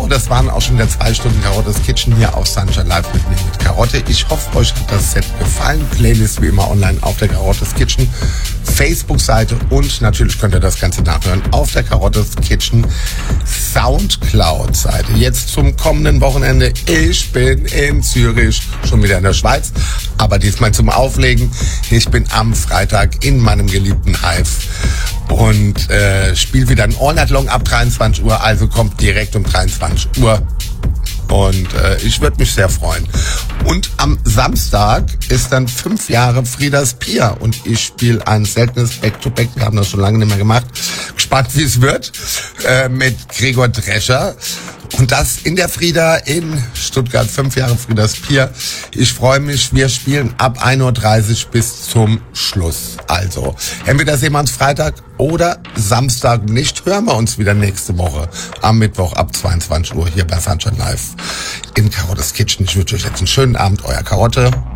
So, das waren auch schon wieder 2 Stunden Karottes Kitchen hier auf Sunshine Live mit mir mit Karotte. Ich hoffe, euch hat das Set gefallen. Playlist wie immer online auf der Karottes Kitchen Facebook-Seite und natürlich könnt ihr das Ganze nachhören auf der Karottes Kitchen Soundcloud-Seite. Jetzt zum kommenden Wochenende. Ich bin in Zürich, schon wieder in der Schweiz, aber diesmal zum Auflegen. Ich bin am Freitag in meinem geliebten Hive und spiele wieder ein All Night Long ab 23 Uhr, also kommt direkt um 23 Uhr. Und ich würde mich sehr freuen. Und am Samstag ist dann 5 Jahre Friedas Pier und ich spiele ein seltenes Back-to-Back. Wir haben das schon lange nicht mehr gemacht. Gespannt, wie es wird. Mit Gregor Drescher. Und das in der Frieda in Stuttgart. 5 Jahre Friedas Pier. Ich freue mich. Wir spielen ab 1:30 Uhr bis zum Schluss. Also, entweder sehen wir uns Freitag oder Samstag nicht. Hören wir uns wieder nächste Woche am Mittwoch ab 22 Uhr hier bei Sunshine Live in Karottes Kitchen. Ich wünsche euch jetzt einen schönen Abend. Euer Karotte.